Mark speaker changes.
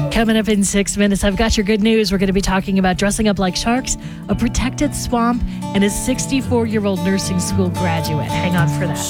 Speaker 1: Coming up in 6 minutes, I've got your good news. We're going to be talking about dressing up like sharks, a protected swamp, and a 64-year-old nursing school graduate. Hang on for that.